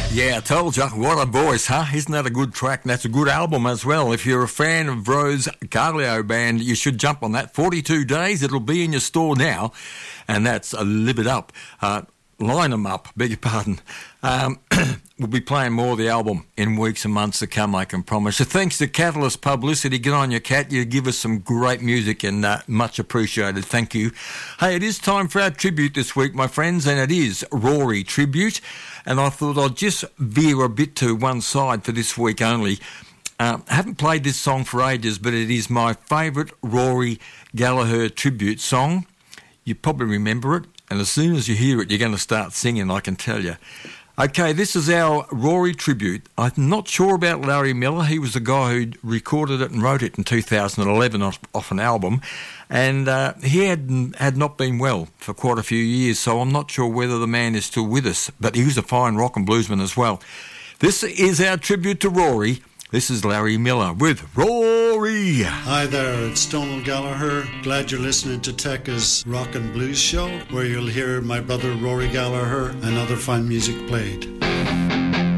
Yeah, I told you, what a voice, huh? Isn't that a good track? And that's a good album as well. If you're a fan of Rose Garlio Band, you should jump on that. 42 Days, it'll be in your store now. And that's Live It Up. Line 'em up, beg your pardon. We'll be playing more of the album in weeks and months to come, I can promise. So thanks to Catalyst Publicity. Get on your cat. You give us some great music and much appreciated. Thank you. Hey, it is time for our tribute this week, my friends, and it is Rory Tribute. And I thought I'd just veer a bit to one side for this week only. I haven't played this song for ages, but it is my favourite Rory Gallagher tribute song. You probably remember it, and as soon as you hear it, you're going to start singing, I can tell you. Okay, this is our Rory tribute. I'm not sure about Larry Miller. He was the guy who recorded it and wrote it in 2011 off an album. And he had not been well for quite a few years, so I'm not sure whether the man is still with us. But he was a fine rock and bluesman as well. This is our tribute to Rory. This is Larry Miller with Rory. Hi there, it's Donald Gallagher. Glad you're listening to Tekka's Rock and Blues Show, where you'll hear my brother Rory Gallagher and other fine music played.